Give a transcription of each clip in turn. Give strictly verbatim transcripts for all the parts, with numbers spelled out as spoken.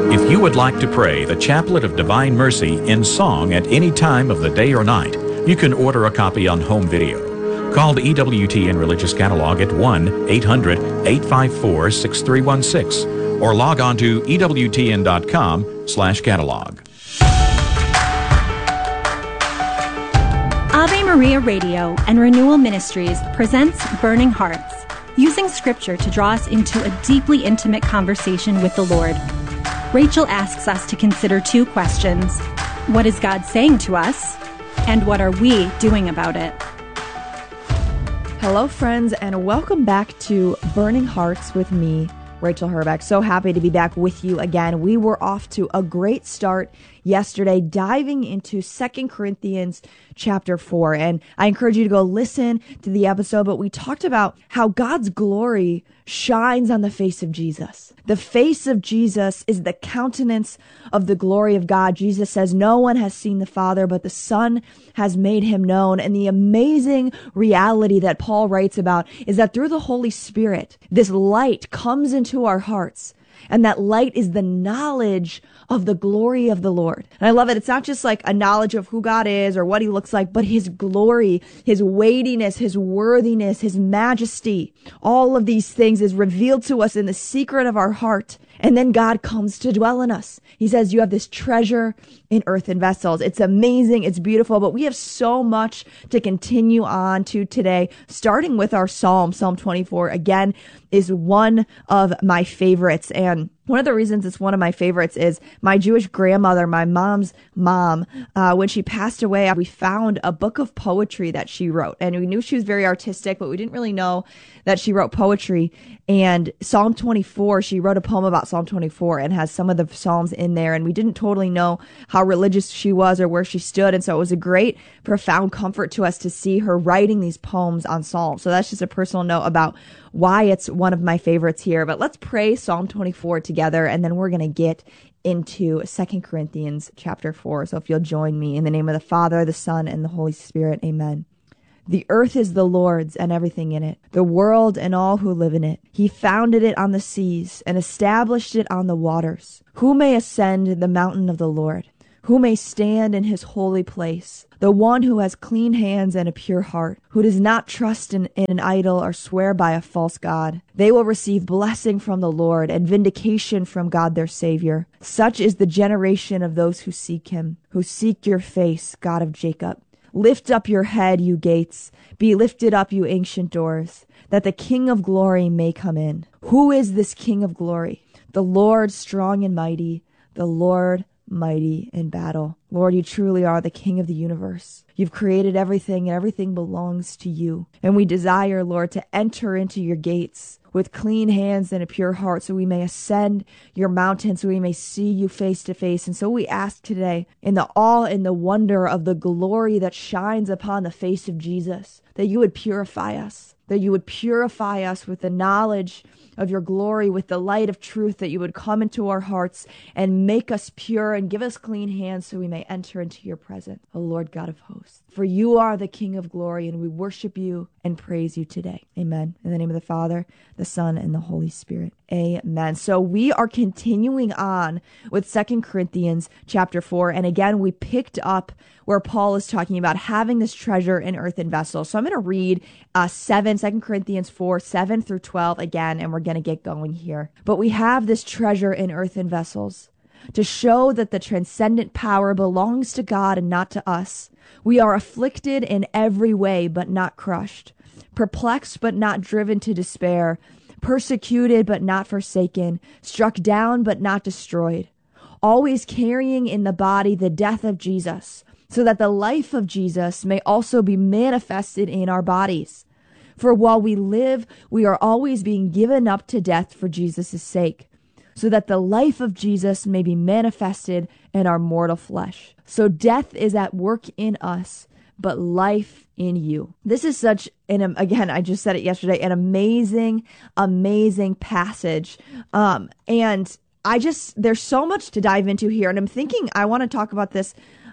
If you would like to pray the Chaplet of Divine Mercy in song at any time of the day or night, you can order a copy on home video. Call the E W T N Religious Catalog at one eight hundred eight five four six three one six or log on to E W T N dot com slash catalog. Ave Maria Radio and Renewal Ministries presents Burning Hearts, using Scripture to draw us into a deeply intimate conversation with the Lord. Rachel asks us to consider two questions. What is God saying to us? And what are we doing about it? Hello, friends, and welcome back to Burning Hearts with me, Rachel Herbeck. So happy to be back with you again. We were off to a great start yesterday, diving into Second Corinthians chapter four. And I encourage you to go listen to the episode, but we talked about how God's glory shines on the face of Jesus. The face of Jesus is the countenance of the glory of God. Jesus says, no one has seen the Father, but the Son has made him known. And the amazing reality that Paul writes about is that through the Holy Spirit, this light comes into our hearts. And that light is the knowledge of the glory of the Lord. And I love it. It's not just like a knowledge of who God is or what he looks like, but his glory, his weightiness, his worthiness, his majesty. All of these things is revealed to us in the secret of our heart. And then God comes to dwell in us. He says, you have this treasure in earthen vessels. It's amazing. It's beautiful. But we have so much to continue on to today, starting with our Psalm. Psalm twenty-four, again, is one of my favorites. And one of the reasons it's one of my favorites is my Jewish grandmother, my mom's mom, uh, when she passed away, we found a book of poetry that she wrote. And we knew she was very artistic, but we didn't really know that she wrote poetry. And Psalm twenty-four, she wrote a poem about Psalm twenty-four and has some of the Psalms in there. And we didn't totally know how religious she was or where she stood. And so it was a great, profound comfort to us to see her writing these poems on Psalms. So that's just a personal note about why it's one of my favorites here. But let's pray Psalm twenty-four together, and then we're going to get into Second Corinthians chapter four. So if you'll join me in the name of the Father, the Son, and the Holy Spirit. Amen. The earth is the Lord's and everything in it, the world and all who live in it. He founded it on the seas and established it on the waters. Who may ascend the mountain of the Lord? Who may stand in his holy place? The one who has clean hands and a pure heart, who does not trust in, in an idol or swear by a false god. They will receive blessing from the Lord and vindication from God their Savior. Such is the generation of those who seek him, who seek your face, God of Jacob. Lift up your head, you gates. Be lifted up, you ancient doors, that the King of glory may come in. Who is this King of glory? The Lord strong and mighty, the Lord mighty in battle. Lord, you truly are the King of the universe. You've created everything, and everything belongs to you. And we desire, Lord, to enter into your gates with clean hands and a pure heart, so we may ascend your mountain, so we may see you face to face. And so we ask today, in the awe and the wonder of the glory that shines upon the face of Jesus, that you would purify us, that you would purify us with the knowledge of your glory, with the light of truth, that you would come into our hearts and make us pure and give us clean hands so we may enter into your presence, O Lord God of hosts. For you are the King of glory, and we worship you and praise you today. Amen. In the name of the Father, the Son, and the Holy Spirit. Amen. So we are continuing on with Second Corinthians chapter four. And again, we picked up where Paul is talking about having this treasure in earthen vessels. So I'm going to read uh, seven, Second Corinthians four, seven through twelve again, and we're going to get going here. But we have this treasure in earthen vessels to show that the transcendent power belongs to God and not to us. We are afflicted in every way, but not crushed, perplexed, but not driven to despair, persecuted, but not forsaken, struck down, but not destroyed, always carrying in the body the death of Jesus, so that the life of Jesus may also be manifested in our bodies. For while we live, we are always being given up to death for Jesus' sake, so that the life of Jesus may be manifested in our mortal flesh. So death is at work in us, but life in you. This is such an, again, I just said it yesterday, an amazing, amazing passage. Um, and I just, there's so much to dive into here. And I'm thinking I want to talk about this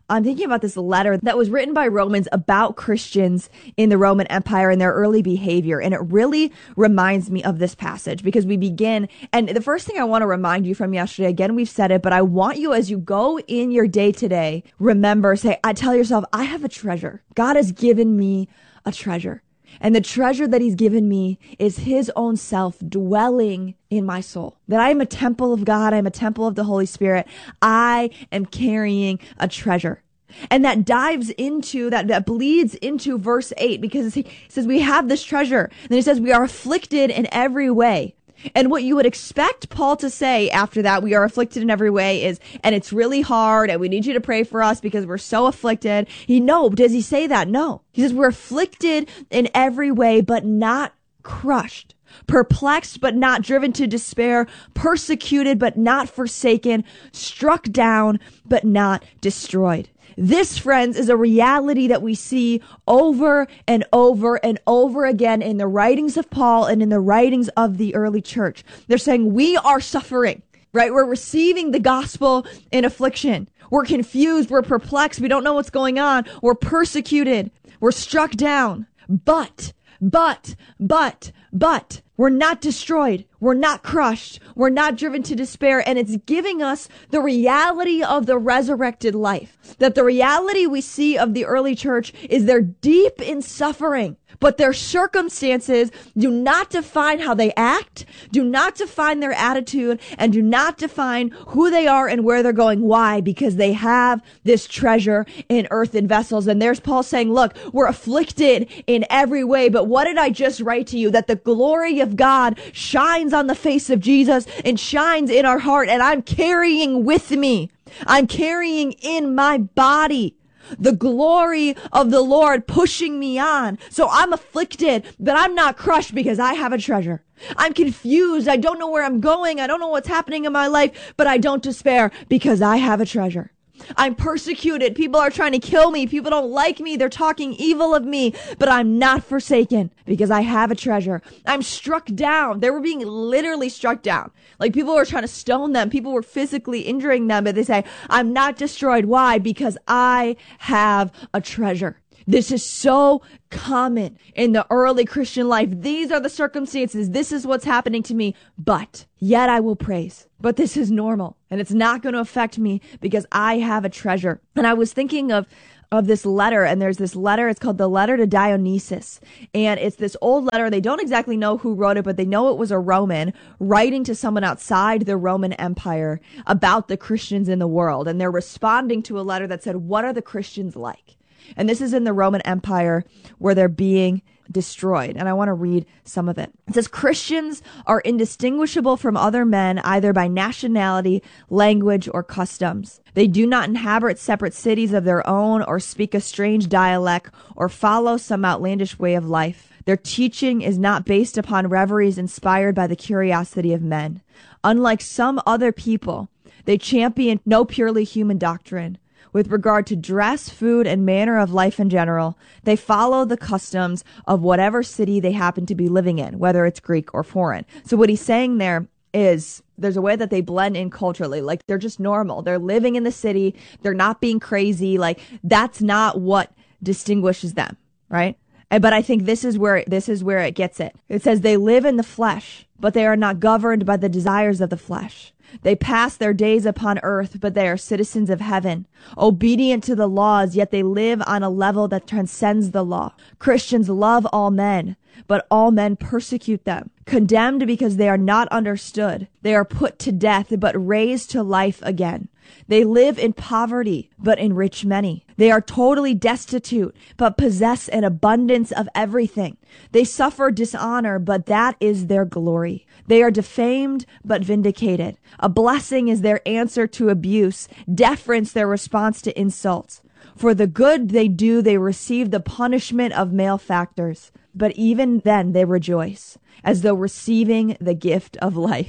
I'm thinking about this letter that was written by Romans about Christians in the Roman Empire and their early behavior. And it really reminds me of this passage because we begin. And the first thing I want to remind you from yesterday, again, we've said it, but I want you as you go in your day today, remember, say, I tell yourself, I have a treasure. God has given me a treasure. And the treasure that he's given me is his own self dwelling in my soul. That I am a temple of God. I am a temple of the Holy Spirit. I am carrying a treasure. And that dives into, that, that bleeds into verse eight because he says we have this treasure. And then he says we are afflicted in every way. And what you would expect Paul to say after that, we are afflicted in every way, is, and it's really hard, and we need you to pray for us because we're so afflicted. He, no, does he say that? No. He says we're afflicted in every way, but not crushed. Perplexed, but not driven to despair. Persecuted, but not forsaken. Struck down, but not destroyed. This, friends, is a reality that we see over and over and over again in the writings of Paul and in the writings of the early church. They're saying we are suffering, right? We're receiving the gospel in affliction. We're confused. We're perplexed. We don't know what's going on. We're persecuted. We're struck down. But, but, but, but, we're not destroyed. We're not crushed. We're not driven to despair. And it's giving us the reality of the resurrected life. That the reality we see of the early church is they're deep in suffering, but their circumstances do not define how they act, do not define their attitude, and do not define who they are and where they're going. Why? Because they have this treasure in earthen vessels. And there's Paul saying, look, we're afflicted in every way, but what did I just write to you? That the glory of God shines on the face of Jesus and shines in our heart, and I'm carrying with me, I'm carrying in my body the glory of the Lord pushing me on. So I'm afflicted, but I'm not crushed because I have a treasure. I'm confused. I don't know where I'm going. I don't know what's happening in my life, but I don't despair because I have a treasure. I'm persecuted. People are trying to kill me. People don't like me. They're talking evil of me, but I'm not forsaken because I have a treasure. I'm struck down. They were being literally struck down. Like people were trying to stone them. People were physically injuring them, but they say, I'm not destroyed. Why? Because I have a treasure. This is so common in the early Christian life. These are the circumstances. This is what's happening to me. But yet I will praise. But this is normal and it's not going to affect me because I have a treasure. And I was thinking of of this letter, and there's this letter, it's called the letter to Dionysius, and it's this old letter. They don't exactly know who wrote it, but they know it was a Roman writing to someone outside the Roman Empire about the Christians in the world, and they're responding to a letter that said, what are the Christians like? And this is in the Roman Empire where they're being destroyed. And I want to read some of it. It says, Christians are indistinguishable from other men, either by nationality, language, or customs. They do not inhabit separate cities of their own or speak a strange dialect or follow some outlandish way of life. Their teaching is not based upon reveries inspired by the curiosity of men. Unlike some other people, they champion no purely human doctrine. With regard to dress, food, and manner of life in general, they follow the customs of whatever city they happen to be living in, whether it's Greek or foreign. So what he's saying there is there's a way that they blend in culturally. Like they're just normal. They're living in the city. They're not being crazy. Like that's not what distinguishes them, right? And, but I think this is where this is where it gets it. It says they live in the flesh, but they are not governed by the desires of the flesh. They pass their days upon earth, but they are citizens of heaven, obedient to the laws, yet they live on a level that transcends the law. Christians love all men, but all men persecute them. Condemned because they are not understood. They are put to death, but raised to life again. They live in poverty, but enrich many. They are totally destitute, but possess an abundance of everything. They suffer dishonor, but that is their glory. They are defamed, but vindicated. A blessing is their answer to abuse, deference their response to insults. For the good they do, they receive the punishment of malefactors. But even then they rejoice, as though receiving the gift of life.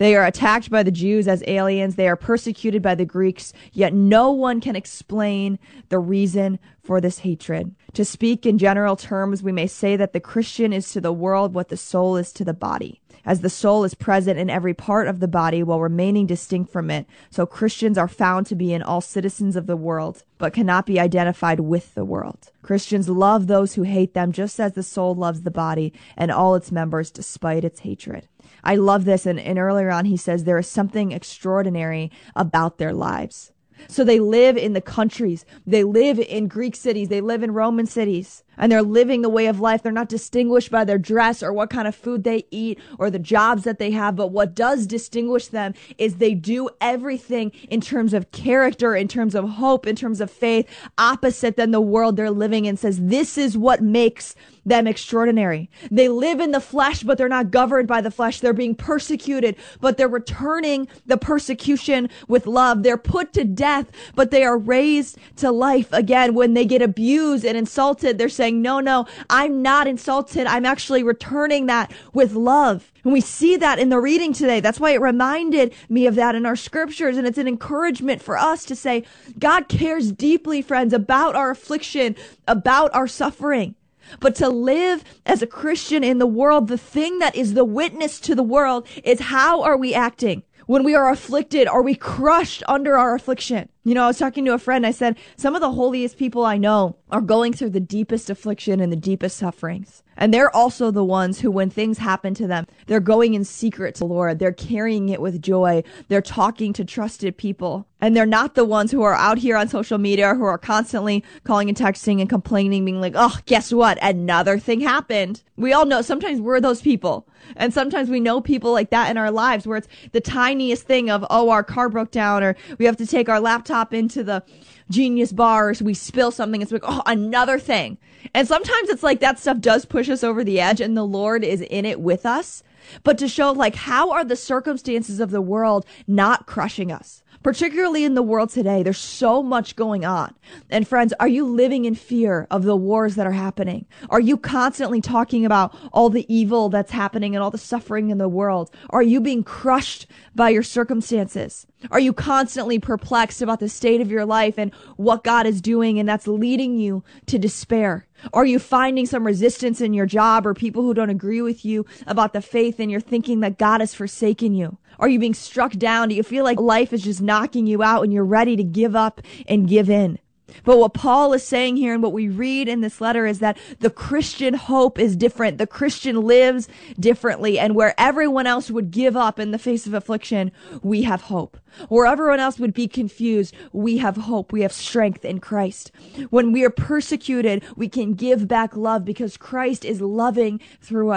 They are attacked by the Jews as aliens. They are persecuted by the Greeks, yet no one can explain the reason for this hatred. To speak in general terms, we may say that the Christian is to the world what the soul is to the body. As the soul is present in every part of the body while remaining distinct from it, so Christians are found to be in all citizens of the world, but cannot be identified with the world. Christians love those who hate them just as the soul loves the body and all its members despite its hatred. I love this, and, and earlier on he says there is something extraordinary about their lives. So they live in the countries, they live in Greek cities, they live in Roman cities, and they're living the way of life. They're not distinguished by their dress or what kind of food they eat or the jobs that they have. But what does distinguish them is they do everything in terms of character, in terms of hope, in terms of faith, opposite than the world they're living in. Says this is what makes them extraordinary. They live in the flesh, but they're not governed by the flesh. They're being persecuted, but they're returning the persecution with love. They're put to death, but they are raised to life again. When they get abused and insulted, they're saying, no, no, I'm not insulted. I'm actually returning that with love. And we see that in the reading today. That's why it reminded me of that in our scriptures. And it's an encouragement for us to say, God cares deeply, friends, about our affliction, about our suffering. But to live as a Christian in the world, the thing that is the witness to the world is how are we acting? When we are afflicted, are we crushed under our affliction? You know, I was talking to a friend. I said, some of the holiest people I know are going through the deepest affliction and the deepest sufferings. And they're also the ones who, when things happen to them, they're going in secret to the Lord. They're carrying it with joy. They're talking to trusted people. And they're not the ones who are out here on social media who are constantly calling and texting and complaining, being like, oh, guess what? Another thing happened. We all know sometimes we're those people. And sometimes we know people like that in our lives where it's the tiniest thing of, oh, our car broke down, or we have to take our laptop into the Genius bar, so we spill something. It's like, oh, another thing. And sometimes it's like that stuff does push us over the edge and the Lord is in it with us. But to show like, how are the circumstances of the world not crushing us? Particularly in the world today, there's so much going on. And friends, are you living in fear of the wars that are happening? Are you constantly talking about all the evil that's happening and all the suffering in the world? Are you being crushed by your circumstances? Are you constantly perplexed about the state of your life and what God is doing, and that's leading you to despair? Are you finding some resistance in your job or people who don't agree with you about the faith, and you're thinking that God has forsaken you? Are you being struck down? Do you feel like life is just knocking you out and you're ready to give up and give in? But what Paul is saying here and what we read in this letter is that the Christian hope is different. The Christian lives differently. And where everyone else would give up in the face of affliction, we have hope. Where everyone else would be confused, we have hope. We have strength in Christ. When we are persecuted, we can give back love because Christ is loving through us.